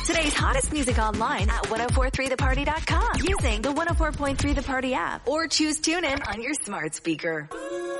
Today's hottest music online at 1043theparty.com using the 104.3 The Party app or choose TuneIn on your smart speaker.